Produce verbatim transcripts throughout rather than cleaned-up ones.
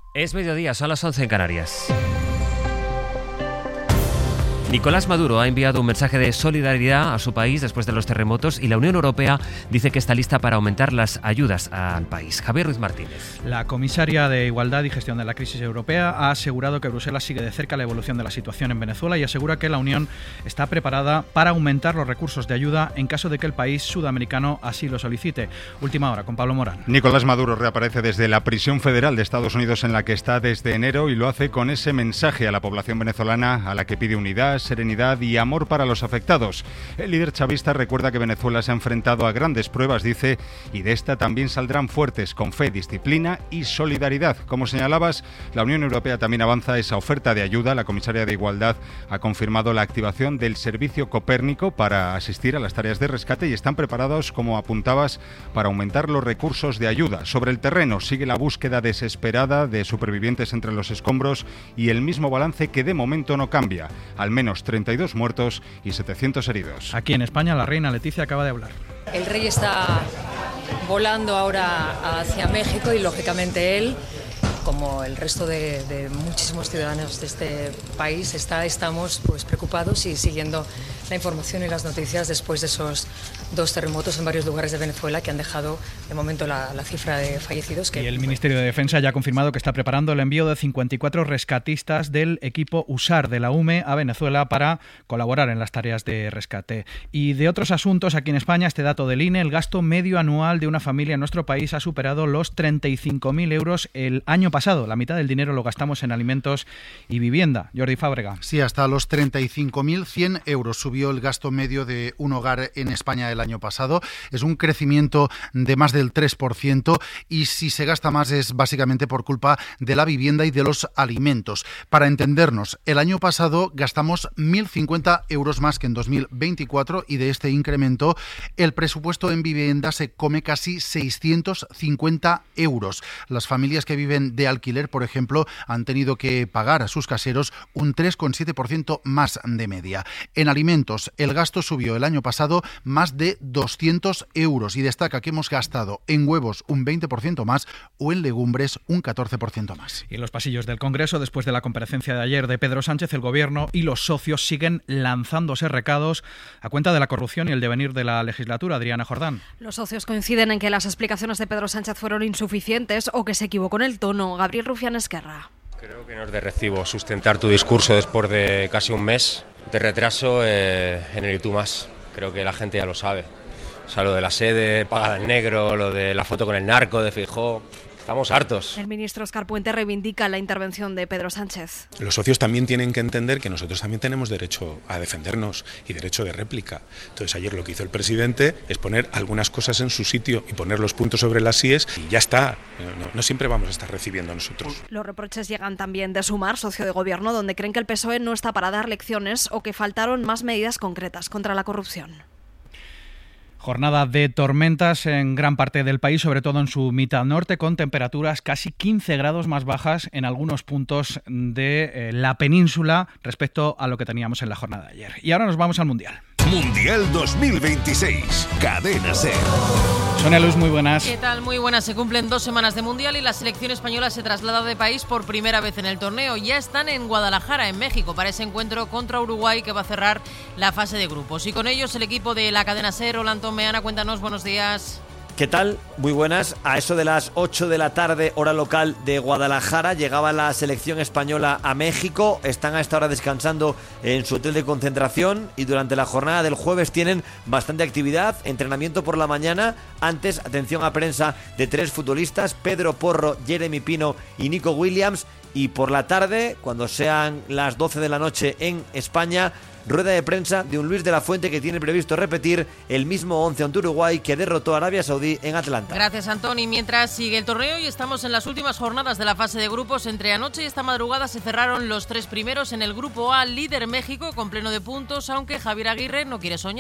Es mediodía, son las once en Canarias. Nicolás Maduro ha enviado un mensaje de solidaridad a su país después de los terremotos y la Unión Europea dice que está lista para aumentar las ayudas al país. Javier Ruiz Martínez. La comisaria de Igualdad y Gestión de la Crisis Europea ha asegurado que Bruselas sigue de cerca la evolución de la situación en Venezuela y asegura que la Unión está preparada para aumentar los recursos de ayuda en caso de que el país sudamericano así lo solicite. Última hora con Pablo Morán. Nicolás Maduro reaparece desde la prisión federal de Estados Unidos en la que está desde enero y lo hace con ese mensaje a la población venezolana a la que pide unidad, serenidad y amor para los afectados. El líder chavista recuerda que Venezuela se ha enfrentado a grandes pruebas, dice, y de esta también saldrán fuertes con fe, disciplina y solidaridad. Como señalabas, la Unión Europea también avanza esa oferta de ayuda. La comisaria de Igualdad ha confirmado la activación del servicio Copérnico para asistir a las tareas de rescate y están preparados, como apuntabas, para aumentar los recursos de ayuda. Sobre el terreno sigue la búsqueda desesperada de supervivientes entre los escombros y el mismo balance que de momento no cambia. Al menos treinta y dos muertos y setecientos heridos. Aquí en España la reina Leticia acaba de hablar. El rey está volando ahora hacia México y lógicamente él, como el resto de, de muchísimos ciudadanos de este país, está, estamos pues preocupados y siguiendo la información y las noticias después de esos dos terremotos en varios lugares de Venezuela que han dejado de momento la, la cifra de fallecidos. Que, y el Ministerio de Defensa ya ha confirmado que está preparando el envío de cincuenta y cuatro rescatistas del equipo U S A R de la U M E a Venezuela para colaborar en las tareas de rescate. Y de otros asuntos, aquí en España, este dato del I N E, el gasto medio anual de una familia en nuestro país ha superado los treinta y cinco mil euros el año pasado. La mitad del dinero lo gastamos en alimentos y vivienda. Jordi Fábrega. Sí, hasta los treinta y cinco mil cien euros subió el gasto medio de un hogar en España el año pasado. Es un crecimiento de más del tres por ciento y si se gasta más es básicamente por culpa de la vivienda y de los alimentos. Para entendernos, el año pasado gastamos mil cincuenta euros más que en dos mil veinticuatro y de este incremento el presupuesto en vivienda se come casi seiscientos cincuenta euros. Las familias que viven de alquiler, por ejemplo, han tenido que pagar a sus caseros un tres coma siete por ciento más de media. En alimentos, el gasto subió el año pasado más de doscientos euros y destaca que hemos gastado en huevos un veinte por ciento más o en legumbres un catorce por ciento más. Y en los pasillos del Congreso, después de la comparecencia de ayer de Pedro Sánchez, el Gobierno y los socios siguen lanzándose recados a cuenta de la corrupción y el devenir de la legislatura. Adriana Jordán. Los socios coinciden en que las explicaciones de Pedro Sánchez fueron insuficientes o que se equivocó en el tono. Gabriel Rufián Esquerra. Creo que no es de recibo sustentar tu discurso después de casi un mes de retraso eh, en el YouTube más. Creo que la gente ya lo sabe. O sea, lo de la sede pagada en negro, lo de la foto con el narco de Feijóo. Estamos hartos. El ministro Óscar Puente reivindica la intervención de Pedro Sánchez. Los socios también tienen que entender que nosotros también tenemos derecho a defendernos y derecho de réplica. Entonces ayer lo que hizo el presidente es poner algunas cosas en su sitio y poner los puntos sobre las íes y ya está. No, no siempre vamos a estar recibiendo nosotros. Los reproches llegan también de Sumar, socio de gobierno, donde creen que el P S O E no está para dar lecciones o que faltaron más medidas concretas contra la corrupción. Jornada de tormentas en gran parte del país, sobre todo en su mitad norte, con temperaturas casi quince grados más bajas en algunos puntos de eh, la península respecto a lo que teníamos en la jornada de ayer. Y ahora nos vamos al Mundial. Mundial dos mil veintiséis, Cadena SER. Sonia Luz, muy buenas. ¿Qué tal? Muy buenas. Se cumplen dos semanas de Mundial y la selección española se traslada de país por primera vez en el torneo. Ya están en Guadalajara, en México, para ese encuentro contra Uruguay que va a cerrar la fase de grupos. Y con ellos el equipo de la cadena SER. Hola, Antón Meana, cuéntanos, buenos días. ¿Qué tal? Muy buenas. A eso de las ocho de la tarde, hora local de Guadalajara, llegaba la selección española a México. Están a esta hora descansando en su hotel de concentración y durante la jornada del jueves tienen bastante actividad. Entrenamiento por la mañana. Antes, atención a prensa de tres futbolistas, Pedro Porro, Jeremy Pino y Nico Williams. Y por la tarde, cuando sean las doce de la noche en España, rueda de prensa de un Luis de la Fuente que tiene previsto repetir el mismo once ante Uruguay que derrotó a Arabia Saudí en Atlanta. Gracias, Antón. Y mientras sigue el torneo y estamos en las últimas jornadas de la fase de grupos, entre anoche y esta madrugada se cerraron los tres primeros en el grupo A, líder México con pleno de puntos, aunque Javier Aguirre no quiere soñar.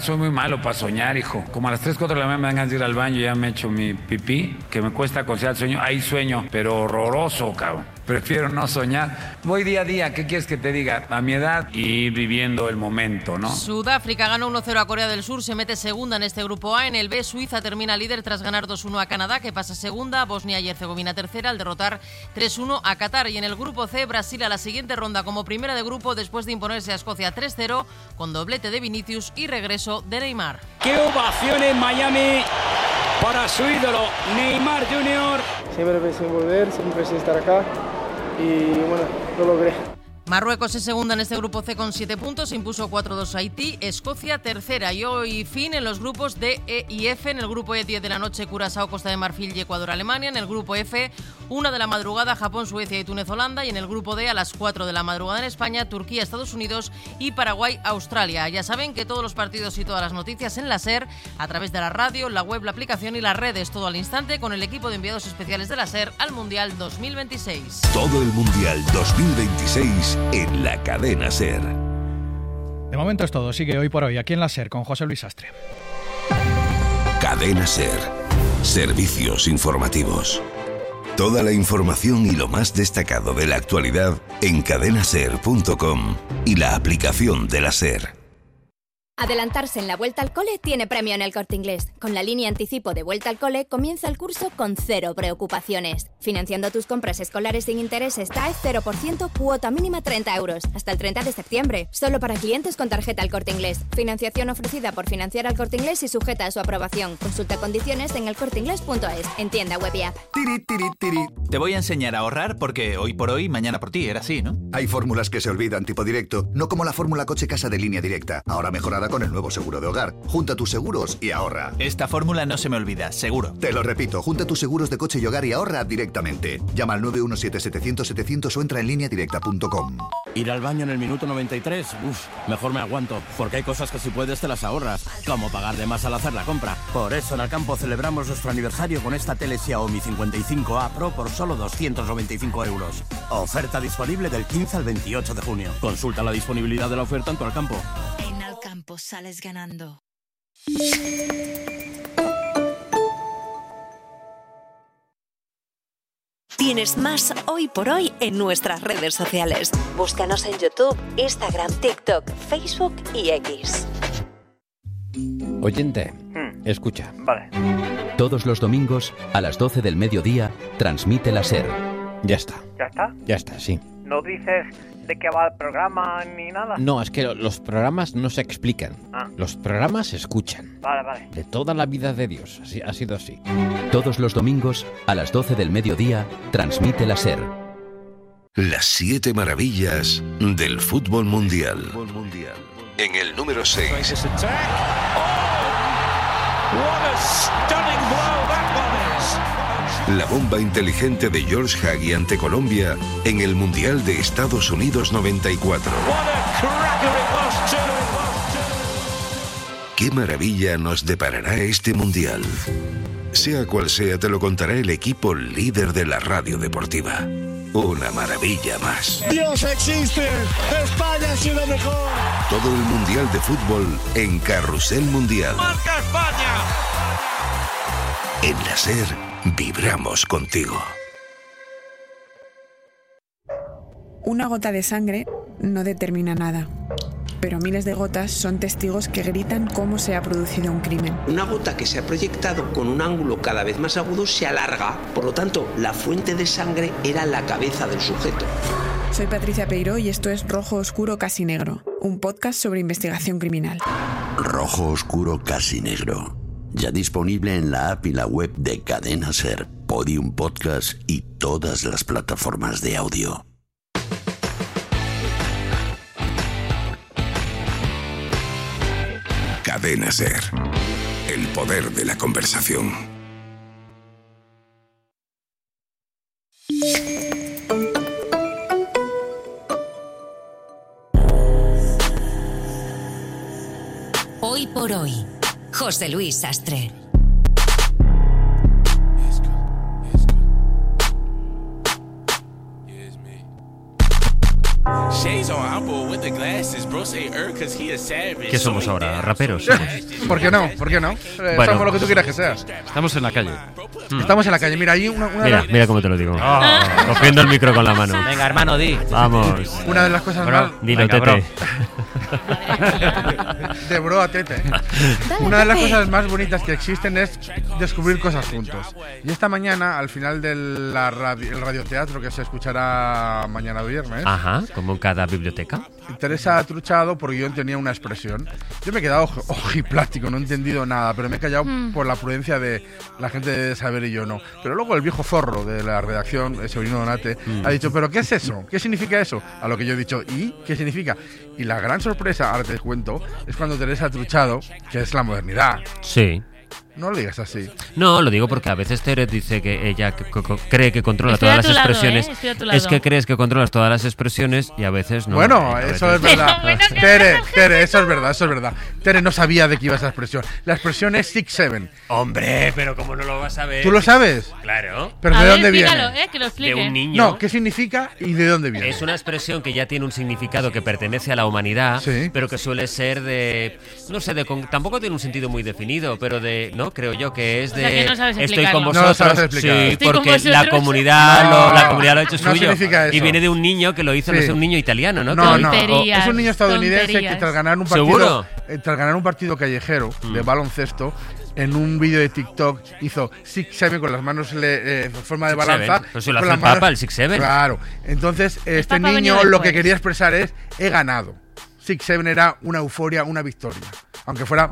Soy muy malo para soñar, hijo. Como a las tres, cuatro de la mañana me dan ganas de ir al baño, ya me echo mi pipí, que me cuesta conciliar el sueño. Ahí sueño, pero horroroso, cabrón. Prefiero no soñar. Voy día a día, ¿qué quieres que te diga? A mi edad y ir viviendo el momento, ¿no? Sudáfrica ganó uno cero a Corea del Sur, se mete segunda en este grupo A. En el B, Suiza termina líder tras ganar dos uno a Canadá, que pasa segunda. Bosnia y Herzegovina tercera al derrotar tres uno a Qatar. Y en el grupo C, Brasil a la siguiente ronda como primera de grupo después de imponerse a Escocia tres cero con doblete de Vinicius y regreso de Neymar. ¡Qué ovación en Miami para su ídolo, Neymar junior! Siempre pensé en volver, siempre pensé estar acá y bueno, lo logré. Marruecos es segunda en este grupo C con siete puntos, impuso cuatro dos a Haití, Escocia tercera y hoy fin en los grupos D, E y F. En el grupo E, diez de la noche, Curazao, Costa de Marfil y Ecuador, Alemania. En el grupo F, una de la madrugada, Japón, Suecia y Túnez, Holanda. Y en el grupo D, a las cuatro de la madrugada en España, Turquía, Estados Unidos y Paraguay, Australia. Ya saben que todos los partidos y todas las noticias en la SER, a través de la radio, la web, la aplicación y las redes, todo al instante con el equipo de enviados especiales de la SER al Mundial dos mil veintiséis. Todo el Mundial dos mil veintiséis en la cadena SER. De momento es todo. Sigue Hoy por Hoy aquí en la SER con José Luis Sastre. Cadena SER. Servicios informativos. Toda la información y lo más destacado de la actualidad en cadena ser punto com y la aplicación de la SER. Adelantarse en la Vuelta al Cole tiene premio en El Corte Inglés. Con la línea anticipo de Vuelta al Cole comienza el curso con cero preocupaciones. Financiando tus compras escolares sin intereses T A E cero por ciento, cuota mínima treinta euros. Hasta el treinta de septiembre. Solo para clientes con tarjeta El Corte Inglés. Financiación ofrecida por Financiar al Corte Inglés y sujeta a su aprobación. Consulta condiciones en el corte inglés punto es. En tienda web y app. Tiri, tiri, tiri. Te voy a enseñar a ahorrar porque hoy por hoy, mañana por ti. Era así, ¿no? Hay fórmulas que se olvidan tipo directo. No como la fórmula coche casa de Línea Directa. Ahora mejorada con el nuevo seguro de hogar. Junta tus seguros y ahorra. Esta fórmula no se me olvida, seguro. Te lo repito, junta tus seguros de coche y hogar y ahorra directamente. Llama al nueve uno siete, setecientos, setecientos o entra en línea directa punto com. Ir al baño en el minuto noventa y tres, uff, mejor me aguanto, porque hay cosas que si puedes te las ahorras, como pagar de más al hacer la compra. Por eso en Alcampo celebramos nuestro aniversario con esta tele Xiaomi cincuenta y cinco A Pro por solo doscientos noventa y cinco euros. Oferta disponible del quince al veintiocho de junio. Consulta la disponibilidad de la oferta en tu Alcampo. En Alcampo sales ganando. Tienes más Hoy por Hoy en nuestras redes sociales. Búscanos en YouTube, Instagram, TikTok, Facebook y X. Oyente, hmm. escucha. Vale. Todos los domingos, a las doce del mediodía, transmite la SER. Ya está. ¿Ya está? Ya está, sí. ¿No dices de qué va el programa ni nada? No, es que los programas no se explican. Ah. Los programas se escuchan. Vale, vale. De toda la vida de Dios. Así, ha sido así. Todos los domingos, a las doce del mediodía, transmite la SER. Las siete maravillas del fútbol mundial. En el número seis. La bomba inteligente de George Hagi ante Colombia en el Mundial de Estados Unidos noventa y cuatro. ¿Qué maravilla nos deparará este Mundial? Sea cual sea, te lo contará el equipo líder de la radio deportiva. Una maravilla más. ¡Dios existe! ¡España ha sido mejor! Todo el Mundial de Fútbol en Carrusel Mundial. ¡Marca España! En la SER vibramos contigo. Una gota de sangre no determina nada, pero miles de gotas son testigos que gritan cómo se ha producido un crimen. Una gota que se ha proyectado con un ángulo cada vez más agudo se alarga, por lo tanto, la fuente de sangre era la cabeza del sujeto. Soy Patricia Peiró y esto es Rojo Oscuro Casi Negro, un podcast sobre investigación criminal. Rojo Oscuro Casi Negro. Ya disponible en la app y la web de Cadena SER, Podium Podcast y todas las plataformas de audio. Cadena SER. El poder de la conversación. Hoy por hoy. José Luis Sastre. seis ¿Qué somos ahora? ¿Raperos? Somos. ¿Por qué no? ¿Por qué no? Eh, Bueno. somos lo que tú quieras que seas. Estamos en la calle. Estamos en la calle. Mira, ahí una, una Mira, de, mira cómo te lo digo. Cogiendo el micro con la mano. Venga, hermano, di. Vamos. una de las cosas Bro, más... dilo, Venga, tete. De bro a tete. Una de las cosas más bonitas que existen es descubrir cosas juntos. Y esta mañana, al final del la radio, el radioteatro que se escuchará mañana viernes, Ajá, como en cada biblioteca. Teresa ha truchado porque yo tenía una expresión. Yo me he quedado ojo- ojiplático, no he entendido nada, pero me he callado Mm. por la prudencia de la gente de saber y yo no. Pero luego el viejo zorro de la redacción, el Severino Donate, Mm. ha dicho, ¿pero qué es eso? ¿Qué significa eso? A lo que yo he dicho, ¿y qué significa? Y la gran sorpresa, ahora te cuento, es cuando Teresa ha truchado, que es la modernidad. Sí. No lo digas así. No, lo digo porque a veces Tere dice que ella que- que- que cree que controla Estoy todas a las tu lado, expresiones. ¿eh? Estoy a tu lado. Es que crees que controlas todas las expresiones y a veces no. Bueno, A veces- eso es verdad. Tere, Tere, eso es verdad, eso es verdad. Tere no sabía de qué iba esa expresión. La expresión es six seven. Hombre, pero ¿cómo no lo vas a ver? ¿Tú lo sabes? Claro. ¿Pero A de ver, dónde viene? explícalo, eh, que lo explique. De un niño. No, ¿qué significa y de dónde viene? Es una expresión que ya tiene un significado que pertenece a la humanidad, Sí. pero que suele ser de, no sé, de con- tampoco tiene un sentido muy definido, pero de, no, creo yo que es O de sea, que no sabes estoy con explicarlo. No lo vosotros, sabes explicar. sí, Estoy con porque vosotros. la comunidad, No, lo, la comunidad lo ha hecho no suyo. significa eso. Y viene de un niño que lo hizo, no Sí. es un niño italiano, ¿no? No, Que lo no, hizo- Tonterías, es un niño estadounidense que tonterías. tras ganar un partido, ¿Seguro? eh, tras ganar un partido callejero de baloncesto, en un vídeo de TikTok hizo six seven con las manos le- eh, en forma de Six balanza. seven. Pero si lo con hace las el Papa, manos- el six seven. Claro. Entonces, este Papa venía niño lo que después. quería expresar es he ganado. six seven era una euforia, una victoria. Aunque fuera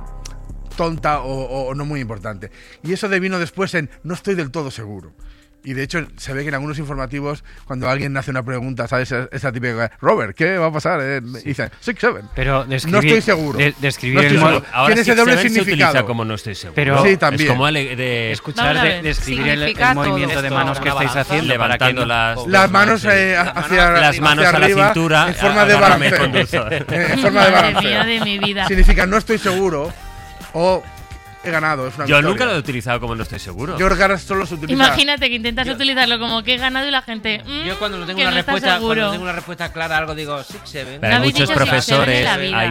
tonta o, o no muy importante. Y eso devino después en no estoy del todo seguro. Y de hecho se ve que en algunos informativos, cuando alguien hace una pregunta, ¿sabes? Esa típica, Robert, ¿qué va a pasar? Eh, y dice, six seven. Pero no estoy seguro. de- describir No estoy el modo- seguro. Ahora Tiene ese six doble seven se significado. utiliza como no estoy seguro. Pero- Sí, también. Es como ale- de escuchar, Vamos a de, ver, describir el, el significa movimiento todo de esto, manos que una estáis balanza, haciendo para que levantando no- las, Las manos sí. eh, hacia Las manos hacia a la arriba, cintura, en forma de agárrame, balanceo. conductor. Eh, en forma de Madre balanceo. mía de mi vida. Significa no estoy seguro o he ganado. Es una Yo victoria. nunca lo he utilizado como no estoy seguro. Yo creo que ahora solo se utiliza. Imagínate que intentas utilizarlo como que he ganado y la gente. mm, Yo cuando no tengo que una no está respuesta, seguro. cuando tengo una respuesta clara a algo digo six seven. Pero hay habéis muchos dicho six seven en profesores, la vida. hay